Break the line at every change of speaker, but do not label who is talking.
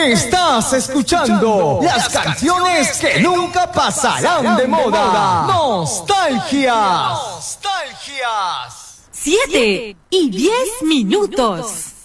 Estás escuchando las canciones que nunca pasarán de moda. Nostalgias.
7:10.